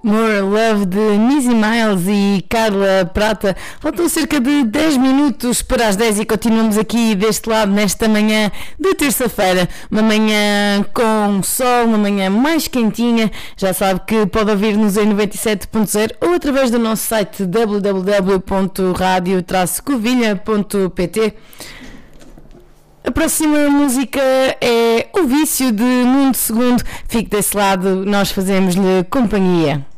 More Love de Missy Miles e Carla Prata. Faltam cerca de 10 minutos para as 10 e continuamos aqui deste lado nesta manhã de terça-feira. Uma manhã com sol, uma manhã mais quentinha. Já sabe que pode ouvir-nos em 97.0 ou através do nosso site www.radio-covilha.pt. A próxima música é O Vício de Mundo Segundo. Fique desse lado, nós fazemos-lhe companhia.